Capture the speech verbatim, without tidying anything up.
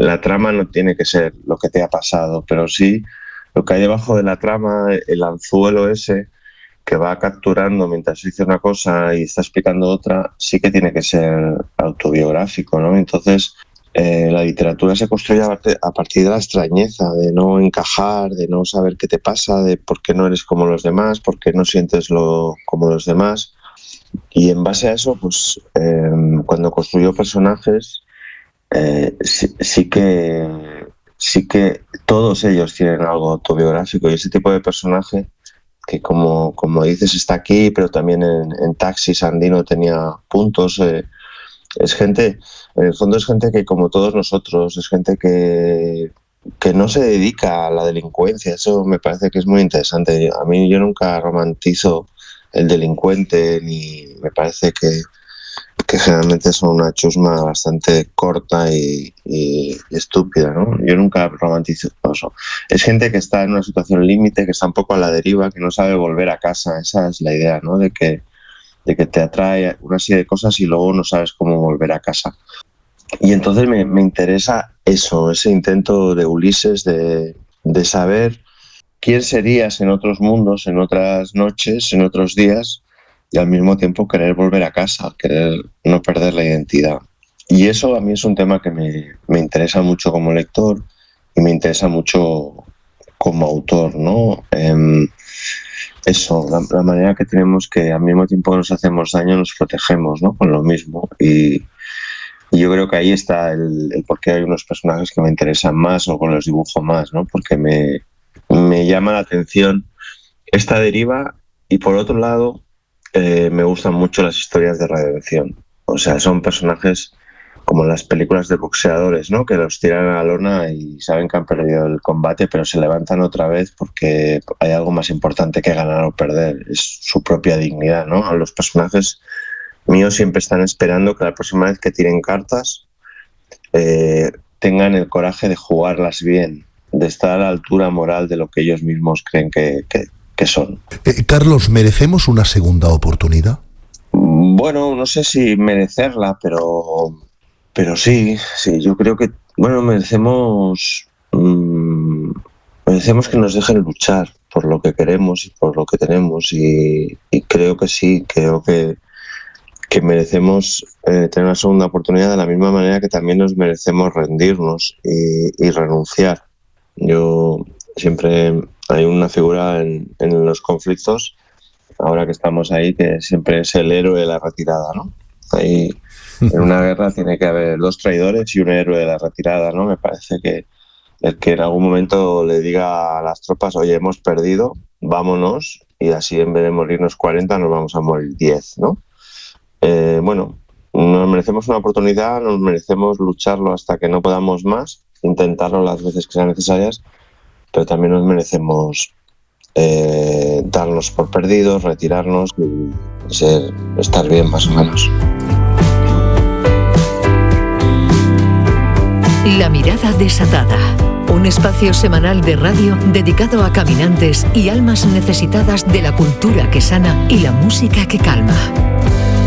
la trama no tiene que ser lo que te ha pasado, pero sí lo que hay debajo de la trama, el anzuelo ese que va capturando mientras dice una cosa y está explicando otra, sí que tiene que ser autobiográfico, ¿no? Entonces, eh, la literatura se construye a partir, a partir de la extrañeza, de no encajar, de no saber qué te pasa, de por qué no eres como los demás, por qué no sientes lo como los demás. Y en base a eso, pues, eh, cuando construyo personajes, eh, sí, sí que sí que todos ellos tienen algo autobiográfico, y ese tipo de personaje que como, como dices está aquí, pero también en, en Taxi Sandino tenía puntos, eh, es gente, en el fondo es gente que como todos nosotros, es gente que, que no se dedica a la delincuencia, eso me parece que es muy interesante. A mí yo nunca romantizo el delincuente, ni me parece que que generalmente son una chusma bastante corta y, y, y estúpida, ¿no? Yo nunca romantizo eso. Es gente que está en una situación límite, que está un poco a la deriva, que no sabe volver a casa. Esa es la idea, ¿no? De que, de que te atrae una serie de cosas y luego no sabes cómo volver a casa. Y entonces me, me interesa eso, ese intento de Ulises de, de saber quién serías en otros mundos, en otras noches, en otros días, y al mismo tiempo querer volver a casa, querer no perder la identidad. Y eso a mí es un tema que me, me interesa mucho como lector y me interesa mucho como autor, ¿no? Eh, eso, la, la manera que tenemos que al mismo tiempo que nos hacemos daño nos protegemos, ¿no? Con lo mismo. Y, y yo creo que ahí está el, el por qué hay unos personajes que me interesan más o con los dibujo más, ¿no? Porque me, me llama la atención esta deriva y por otro lado Eh, me gustan mucho las historias de redención. O sea, son personajes como en las películas de boxeadores, ¿no? Que los tiran a la lona y saben que han perdido el combate, pero se levantan otra vez porque hay algo más importante que ganar o perder. Es su propia dignidad, ¿no? Los personajes míos siempre están esperando que la próxima vez que tiren cartas eh, tengan el coraje de jugarlas bien, de estar a la altura moral de lo que ellos mismos creen que, que que son. Eh, Carlos, ¿merecemos una segunda oportunidad? Bueno, no sé si merecerla, pero pero sí, sí, yo creo que, bueno, merecemos mmm, merecemos que nos dejen luchar por lo que queremos y por lo que tenemos, y, y creo que sí, creo que, que merecemos eh, tener una segunda oportunidad de la misma manera que también nos merecemos rendirnos y, y renunciar. Yo siempre hay una figura en, en los conflictos, ahora que estamos ahí, que siempre es el héroe de la retirada, ¿no? Ahí, en una guerra tiene que haber dos traidores y un héroe de la retirada, ¿no? Me parece que el que en algún momento le diga a las tropas, oye, hemos perdido, vámonos, y así en vez de morirnos cuarenta nos vamos a morir diez, ¿no? Eh, bueno, nos merecemos una oportunidad, nos merecemos lucharlo hasta que no podamos más, intentarlo las veces que sean necesarias, pero también nos merecemos eh, darnos por perdidos, retirarnos y ser, estar bien más o menos. La mirada desatada, un espacio semanal de radio dedicado a caminantes y almas necesitadas de la cultura que sana y la música que calma.